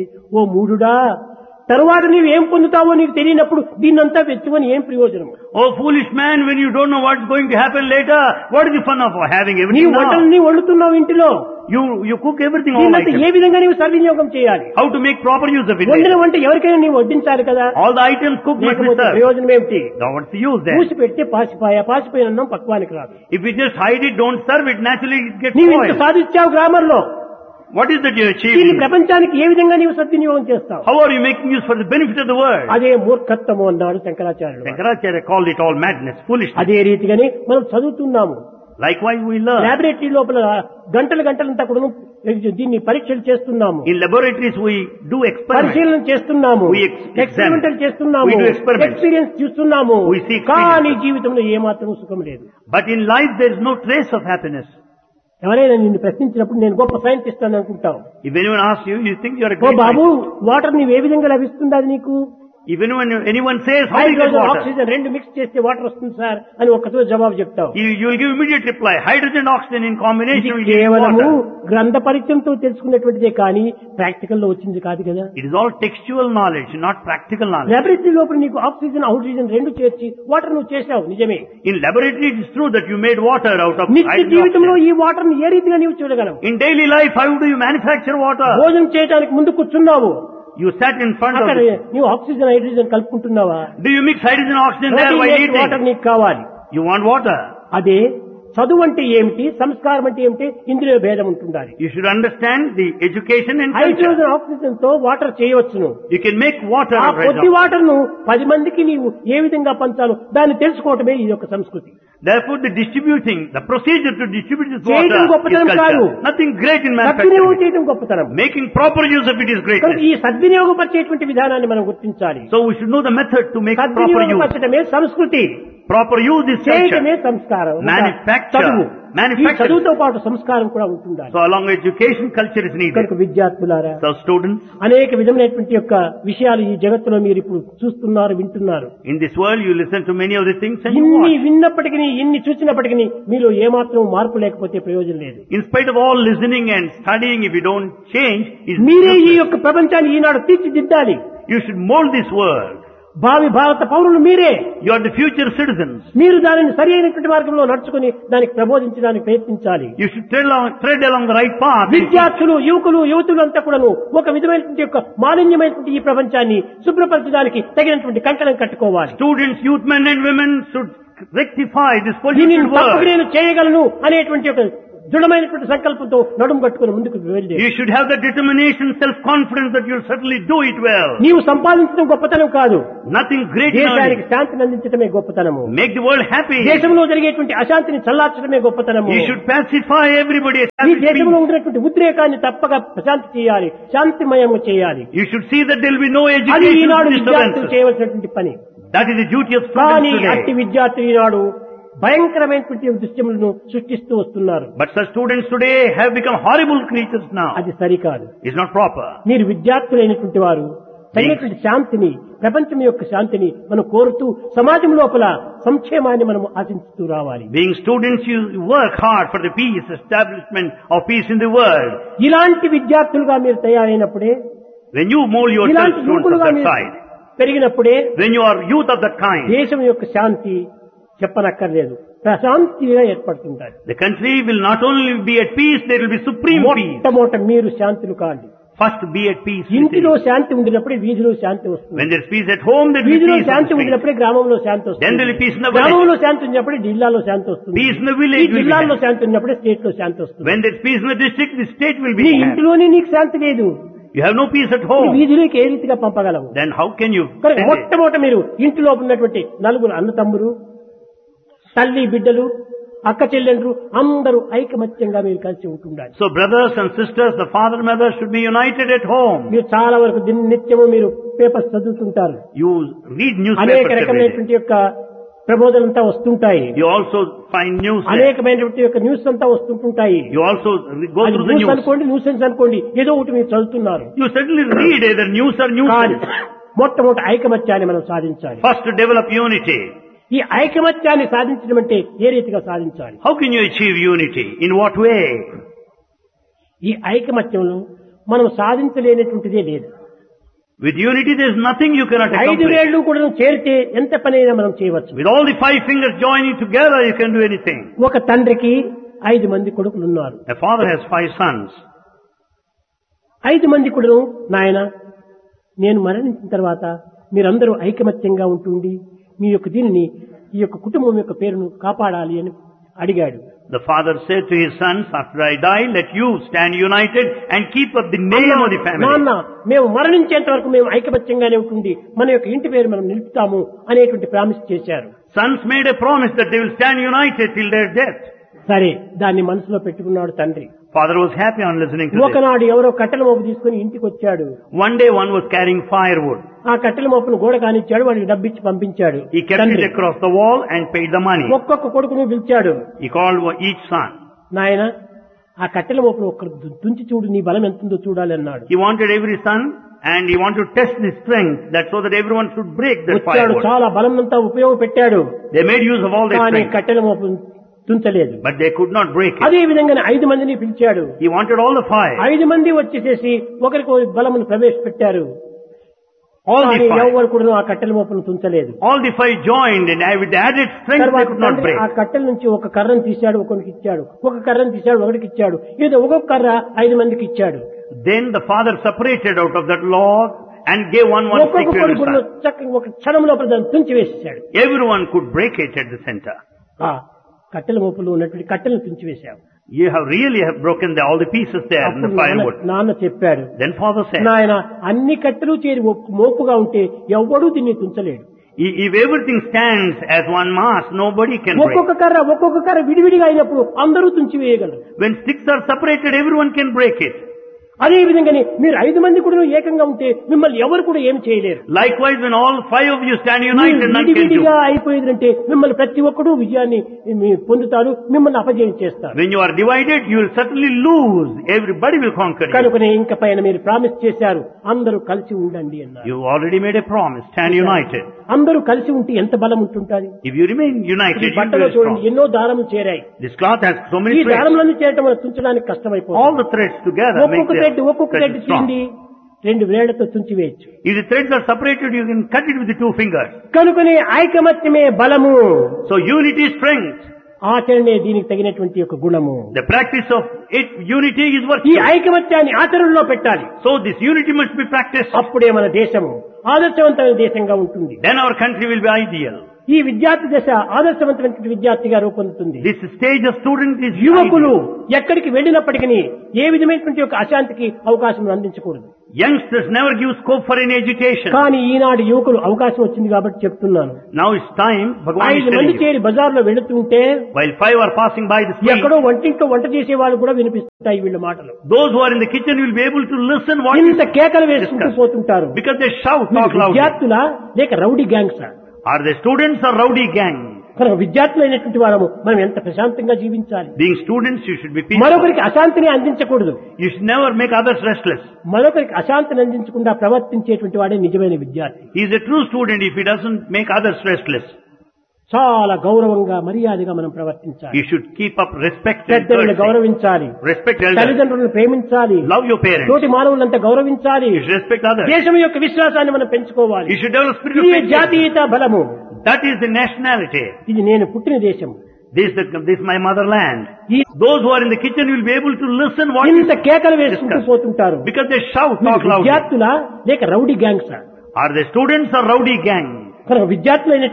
ఓ మూఢుడా, తరువాత నీవు ఏం పొందుతావో నీకు తెలియనప్పుడు దీన్నంతా వెచ్చుకొని ఏం ప్రయోజనం? Oh foolish man, when you don't know what's going to happen later, what is the fun of having నీ everything వంటలు now? నీ వండుతున్నావు ఇంటిలో, You cook everything all దీన్నంతా ఏ items. విధంగా నీవు సద్వినియోగం చేయాలి? How to make proper use of it? వండిన వంట ఎవరికైనా నీవు వడ్డించాలి కదా, All the items cooked must be లేకపోతే served. ప్రయోజనం ఏమిటి? Now what's the use then? మూసి పెడితే పాసిపోయిన అన్నం పక్వానికి రాదు. If we just hide it, don't serve it, naturally it gets నీవు ఇంత spoiled. సాధించావు గ్రామర్ లో, What is that you దీన్ని achieve? ప్రపంచానికి ఏ విధంగా నీవు సద్వినియోగం చేస్తావు? How are you making use for the benefit of the world? అదే మూర్ఖత్వము అన్నాడు శంకరాచార్యుడు. Shankaracharya called it all madness, foolishness. అదే రీతిగానే మనం చదువుతున్నాము, Likewise we learn. లాబొరేటరీ లోపల గంటలంతా కూడా దీన్ని పరీక్షలు చేస్తున్నాము, In laboratories we do experiments. పరిశీలన చేస్తున్నాము, We examine. ఎక్స్పెరిమెంటల్ చేస్తున్నాము, We do experiments. ఎక్స్పీరియన్స్ చూస్తున్నాము, We see experience. కానీ జీవితంలో ఏమాత్రం సుఖం లేదు. But in life there is no trace of happiness. ఎవరైనా నిన్ను ప్రశ్నించినప్పుడు నేను గొప్ప సైంటిస్ట్ అని అనుకుంటావు. If anyone asks you, you think you are a oh great Babu, scientist. Water నీవు ఏ విధంగా లభిస్తుంది అది నీకు? Even when anyone says, how do you get hydrogen water? Oxygen రెండు మిక్స్ చేస్తే వాటర్ వస్తుంది సార్ అని ఒక్కతో జవాబు చెప్తావు. You will give immediate reply. Hydrogen, oxygen in combination will give you కేవలము water. గ్రంథ పరిచయంతో తెలుసుకున్నటువంటిదే కానీ ప్రాక్టికల్ లో వచ్చింది కాదు కదా. It is all textual knowledge, not practical knowledge. Laboratory లోపల నీకు ఆక్సిజన్ ఆక్సిజన్ రెండు చేర్చి వాటర్ నువ్వు చేసావు, నిజమే. In laboratory it is true that you made water out of నిత్య hydrogen. జీవితంలో ఈ వాటర్ ని ఏ రీతిగా నీవు చూడగలవు? In daily life, how do you manufacture water? భోజనం చేయడానికి ముందు కూర్చున్నావు, You sat in front of అక్కడ it. నీవు oxygen hydrogen కలుపుకుంటున్నావా? Do you mix hydrogen and oxygen there while water eating? నీకు కావాలి. You want water. అదే చదువు అంటే ఏమిటి, సంస్కారం అంటే ఏమిటి, ఇందులో భేదం ఉంటుండాలి. You should understand the education and culture. Hydrogen oxygen తో వాటర్ చేయవచ్చును. You can make water ఆ out of కొద్ది hydrogen. వాటర్ ను 10 మందికి నీవు ఏ విధంగా పంచాలో దాన్ని తెలుసుకోవటమే ఇది ఒక సంస్కృతి. Therefore the procedure to distribute this చేయడం water is గొప్పతనం కాదు. culture. Nothing great in సద్వినియోగం manufacturing. చేయడం గొప్పతనం. Making proper use of it is కనుక greatness. ఈ సద్వినియోగపరిచేటువంటి విధానాన్ని మనం గుర్తించాలి. So we should know the method to make proper use. సద్వినియోగపరచడమే సంస్కృతి, Proper use is చేయడమే culture. సంస్కారం. Manufacture. చదువు. ఈ Manufacture. చదువుతో పాటు సంస్కారం కూడా ఉంటుండాలి. So along with education, culture is needed. కనుక విద్యార్థులారా, So students, అనేక విధమైనటువంటి యొక్క విషయాలు ఈ జగత్తులో మీరు ఇప్పుడు చూస్తున్నారు, వింటున్నారు. in this world you listen to many of the things and you ఇన్ని watch. విన్నప్పటికీ, ఇన్ని చూసినప్పటికీ మీలో ఏమాత్రం మార్పు లేకపోతే ప్రయోజనం లేదు. In spite of all listening and studying, if you don't change, it's మీరే ఈ useless. యొక్క ప్రపంచాన్ని ఈనాడు తీర్చిదిద్దాలి. You should mold this world. భావి భారత పౌరులు మీరే. You are the future citizens. మీరు దానిని సరి అయినటువంటి మార్గంలో నడుచుకుని దానికి ప్రబోధించడానికి ప్రయత్నించాలి. You should tread along the right path. విద్యార్థులు, యువకులు అంతా కూడాను ఒక విధమైనటువంటి యొక్క మాలిన్యమైనటువంటి ఈ ప్రపంచాన్ని శుభ్రపరచడానికి తగినటువంటి కంకణం కట్టుకోవాలి. Students, youth men and women should rectify this దీనిని polluted తప్పక world. నేను చేయగలను అనేటువంటి ఒక దృఢమైనటువంటి సంకల్పంతో నడుము కట్టుకుని ముందుకు వెళ్ళి You should have the determination, self-confidence that you'll certainly do it well. నీవు సంపాదించడం గొప్పతనం కాదు, Nothing great in దేశానికి earning. శాంతిని అందించడమే గొప్పతనము. Make the world happy. దేశంలో జరిగేటువంటి అశాంతిని చల్లార్చడమే గొప్పతనము. You should pacify everybody. ఈ establish దేశంలో peace. ఉన్నటువంటి ఉద్రేకాన్ని తప్పక ప్రశాంతి చేయాలి, శాంతిమయము చేయాలి. You should see that there will be no అది education ఈనాడు విద్యార్థులు disturbances. చేయవలసినటువంటి పని. That is the duty of కానీ students అట్టి today. విద్యార్థులు ఈనాడు భయంకరమైనటువంటి దృశ్యములను సృష్టిస్తూ వస్తున్నారు. But such students today have become horrible creatures now. అది సరికాదు. It's not proper. మీరు విద్యార్థులైనటువంటి వారు తగినటువంటి శాంతిని, ప్రపంచం యొక్క శాంతిని మనం కోరుతూ సమాజం లోపల సంక్షేమాన్ని మనం ఆశించుతూ రావాలి. Being students, you work hard for the peace, establishment of peace in the world. ఇలాంటి విద్యార్థులుగా మీరు తయారైనప్పుడే, When you mold yourself ఇలాంటి students of యువకులుగా that మీరు side, పెరిగినప్పుడే when you are youth of that kind, దేశం యొక్క శాంతి చెప్పనక్కర్లేదు, ప్రశాంతిగా ఏర్పడుతుంటారు. the country will not only be at peace, there will be supreme peace. మొట్టమొదట మీరు శాంతులు కాండి. First be at peace. ఇంటిలో within. శాంతి ఉండినప్పుడే వీధిలో శాంతి వస్తుంది. When there is peace at home, there will be వీధిలో peace on Shanti the street. ఉండినప్పుడే గ్రామంలో శాంతి Then వస్తుంది. there will be peace in the village. గ్రామంలో శాంతి ఉన్నప్పుడే జిల్లాలో శాంతి వస్తుంది. Peace in the ఈ village will be జిల్లాలో happy. శాంతి ఉన్నప్పుడే స్టేట్ లో శాంతి వస్తుంది. When there is peace in the district, the state will నీ be happy. ఇంటిలోనే నీకు శాంతి లేదు, You have no peace at ఈ home. వీధిలోకి ఏ రీతిగా పంపగలవు? Then how can you కనుక send it? మొట్టమొదట మీరు ఇంటిలో ఉన్నటువంటి నలుగురు అన్నతమ్ములు, తల్లి బిడ్డలు, అక్క చెల్లెండ్రు అందరూ ఐకమత్యంగా మీరు కలిసి ఉంటుండాలి. So brothers and sisters, the father and mother should be united at home. మీరు చాలా వరకు నిత్యము మీరు పేపర్స్ చదువుతుంటారు, You read అనేక newspapers every day. రకమైనటువంటి యొక్క ప్రబోధనంతా వస్తుంటాయి, You also find news there. అనేకమైనటువంటి యొక్క న్యూస్ అంతా వస్తుంటుంటాయి. You also go అది through the న్యూస్ news. అనుకోండి, న్యూసెన్స్ అనుకోండి, ఏదో ఒకటి మీరు చదువుతున్నారు. You certainly read either news or news. కానీ మొట్టమొదటి ఐకమత్యాన్ని మనం సాధించాలి. First to develop unity. ఈ ఐకమత్యాన్ని సాధించడం అంటే ఏ రీతిగా సాధించాలి? How can you achieve unity? In what way? ఈ ఐకమత్యంలో మనం సాధించలేనటువంటిదే లేదు. With unity there is nothing you cannot 5 accomplish. వేళ్లు కూడా చేరితే ఎంత పనైనా మనం చేయవచ్చు. With all the 5 fingers joining together you can do anything. ఒక తండ్రికి 5 మంది కొడుకులు ఉన్నారు. A father has 5 sons. 5 మంది కూడా నాయన నేను మరణించిన తర్వాత మీరందరూ ఐకమత్యంగా ఉంటుండి మీ యొక్క దీనిని ఈ యొక్క కుటుంబం యొక్క పేరును కాపాడాలి అని అడిగాడు. The father said to his sons, after I die, let you stand united and keep up the name of the family. నాన్న మేము మరణించేంత వరకు మేము ఐకమత్యంగానే ఉంటుంది మన యొక్క ఇంటి పేరు మనం నిలుపుతాము అనేటువంటి ప్రామిస్ చేశారు. Sons made a promise that they will stand united till their death. సరే దాన్ని మనసులో పెట్టుకున్నాడు తండ్రి. Father was happy on listening to this. ఒకనాడు ఎవరో కట్టెల మోపు తీసుకుని ఇంటికి వచ్చాడు. One day one was carrying firewood. ఆ కట్టెల మోపును గోడ కానిచ్చాడు, వాడికి డబ్బిచ్చి పంపించాడు. He kept it across the wall and paid the money. ఒక్కొక్క కొడుకును పిలిచాడు. He called each son. నాయన ఆ కట్టెల మోపును ఒక్కరు తుంచి చూడు, నీ బలం ఎంతుందో చూడాలి అన్నాడు. He wanted every son and he wanted to test the strength that so that everyone should break that firewood. చాలా బలం అంతా ఉపయోగపెట్టాడు. They made use of all their కానీ strength. కట్టెల మోపు తుంచలేదు. But they could not break it. అదే విధంగా 5 మందిని పిలిచాడు. He wanted all the 5. 5 మంది వచ్చేసేసి ఒకరికి బలమును ప్రవేశపెట్టారు. All the 5. ఎవరు కూడా ఆ కట్టెల మోపును తుంచలేదు. All the 5 joined and with added strength they could not break. ఆ కట్టెల నుంచి ఒక కర్రను తీశాడు, ఒకరికి ఇచ్చాడు. ఒక కర్రను తీశాడు, ఒకరికి ఇచ్చాడు. ఏదో ఒక్కొక్క కర్ర 5 మందికి ఇచ్చాడు. Then the father separated out of that log and gave one stick ఒక్కొక్క to every కొడుకును son. చక్కగా ఒక క్షణంలో దాన్ని తుంచి వేసేశాడు. Everyone could break it at the center. ఆ కట్టెల మోపులు ఉన్నటువంటి కట్టెలను తుంచి వేశావు. You have really broken all the pieces there in the firewood. నాన్న చెప్పాడు. Then father said, నాయన అన్ని కట్టెలు చేరి మోపుగా ఉంటే ఎవ్వడూ దీన్ని తుంచలేడు. if everything stands as one mass, nobody can break. ఒక్కొక్క కర్ర విడివిడిగా అయినప్పుడు అందరూ తుంచి వేయగలరు. When sticks are separated, everyone can break it. అదే విధంగానే మీరు 5 మంది కూడా ఏకంగా ఉంటే మిమ్మల్ని ఎవరు కూడా ఏం చేయలేరు. Likewise, when all 5 of you stand united, none can do. విడివిడిగా అయిపోయిందంటే మిమ్మల్ని ప్రతి ఒక్కడు విజయాన్ని పొందుతారు, మిమ్మల్ని అపజయం చేస్తారు. When you are divided, you will certainly lose. Everybody will conquer you. కనుకనే ఇంక పైన మీరు ప్రామిస్ చేశారు అందరూ కలిసి ఉండండి అన్నారు. You already made a promise, stand united. అందరూ కలిసి ఉంటే ఎంత బలం ఉంటుంటుంది. If you remain united, you will బట్టలో be చూడండి strong. ఎన్నో దారములు చేరాయి. This cloth has so ఈ many threads. దారములన్నీ చేరటం వల్ల తుంచడానికి కష్టమైపోతుంది. All the threads together make ఒక్కొక్క థ్రెడ్ తీయండి 2 వేళ్లతో తుంచి వేయచ్చు. If the threads are separated, you can cut it with the 2 fingers. కనుకనే ఐకమత్యమే బలము. So unity is strength. ఆచరణే దీనికి తగినటువంటి ఒక గుణము. The practice of unity is ఈ virtue. ఐకమత్యాన్ని ఆచరణలో పెట్టాలి. So this unity must be practiced. అప్పుడే మన దేశము ఆదర్శవంతమైన దేశంగా ఉంటుంది. Then our country will be ideal. ఈ విద్యార్థి దశ ఆదర్శవంతమైన విద్యార్థిగా రూపొందుతుంది. This stage of student is యువకులు ideal. ఎక్కడికి వెళ్ళినప్పటికీ ఏ విధమైనటువంటి ఒక అశాంతికి అవకాశం అందించకూడదు. Youngsters never give scope for any agitation. కానీ ఈనాడు యువకులు అవకాశం వచ్చింది కాబట్టి చెప్తున్నాను. Now it's time, Bhagavan is 5 మంది telling you. చేరి బజార్లో వెళుతుంటే While 5 are passing by the street, ఎక్కడో వంటింట్లో వంట చేసే వాళ్ళు కూడా వినిపిస్తాయి వీళ్ళ మాటలు. those who are in the kitchen will be able to listen what ఇంత is కేకలు వేసుకుంటూ discussed. పోతుంటారు. Because they shout, talk loudly. విద్యార్థుల లేక rowdy gangs. Are they students or rowdy gang? కనుక విద్యార్థులు అయినటువంటి వారము మనం ఎంత ప్రశాంతంగా జీవించాలి. Being students, you should be peaceful. మరొకరికి అశాంతిని అందించకూడదు. You should never make others restless. మరొకరికి అశాంతిని అందించకుండా ప్రవర్తించేటువంటి వాడే నిజమైన విద్యార్థి. He is a true student if he doesn't make others restless. చాలా గౌరవంగా మర్యాదగా మనం ప్రవర్తించాలి. You should keep up respect and పెద్దలను courtesy. గౌరవించాలి. Respect elders. తల్లిదండ్రులను ప్రేమించాలి. Love your parents. తోటి మానవులంతా గౌరవించాలి. You should respect others. దేశం యొక్క విశ్వాసాన్ని మనం పెంచుకోవాలి. You should develop spirit of ఇది patriotism. జాతీయత బలము. That is the nationality. ఇది నేను పుట్టిన దేశం. This is my motherland. Those who are in the kitchen will be able to listen what ఇంత is కేకలు వేసుకుంటూ discussed. పోతుంటారు. Because they shout, talk loudly. విద్యార్థుల లేక rowdy gangs. Are they students or rowdy gang? కనుక విద్యార్థులు